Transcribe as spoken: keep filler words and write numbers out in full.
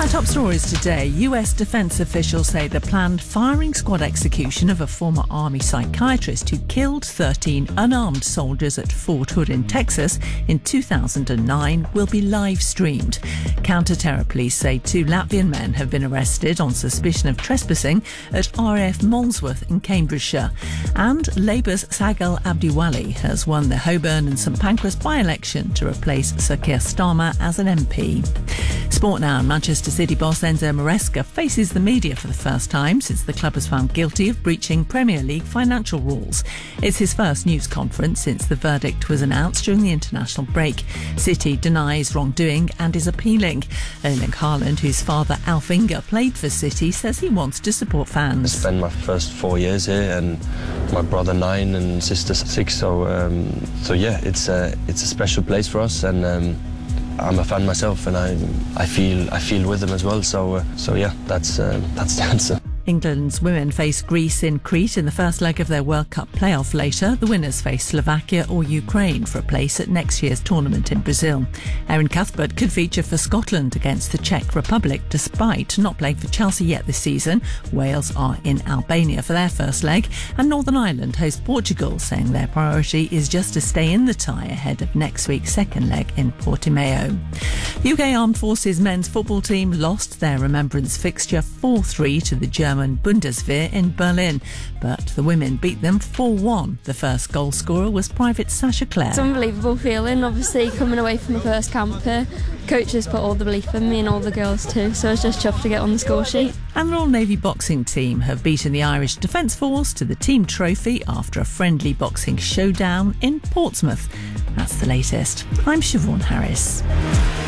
Top stories today. U S defense officials say the planned firing squad execution of a former army psychiatrist who killed thirteen unarmed soldiers at Fort Hood in Texas in two thousand nine will be live streamed. Counter-terror police say two Latvian men have been arrested on suspicion of trespassing at R A F Molesworth in Cambridgeshire. And Labour's Sagal Abdiwali has won the Holborn and St Pancras by-election to replace Sir Keir Starmer as an M P. Sport now. Manchester City boss Enzo Maresca faces the media for the first time since the club was found guilty of breaching Premier League financial rules. It's his first news conference since the verdict was announced during the international break. City denies wrongdoing and is appealing. Erling Haaland, whose father Alf Inge played for City, says he wants to support fans. I spent my first four years here and my brother nine and sister six, so um, so yeah, it's a, it's a special place for us, and um, I'm a fan myself, and I I feel I feel with them as well. So uh, so yeah, that's uh, that's the answer. England's women face Greece in Crete in the first leg of their World Cup playoff later. The winners face Slovakia or Ukraine for a place at next year's tournament in Brazil. Erin Cuthbert could feature for Scotland against the Czech Republic despite not playing for Chelsea yet this season. Wales are in Albania for their first leg, and Northern Ireland host Portugal, saying their priority is just to stay in the tie ahead of next week's second leg in Portimao. The U K Armed Forces men's football team lost their remembrance fixture four three to the German Bundeswehr in Berlin, but the women beat them four one. The first goal scorer was Private Sasha Clare. It's an unbelievable feeling, obviously, coming away from the first camp here. Coaches put all the belief in me and all the girls too, so I was just chuffed to get on the score sheet. And the Royal Navy boxing team have beaten the Irish Defence Force to the team trophy after a friendly boxing showdown in Portsmouth. That's the latest. I'm Siobhan Harris.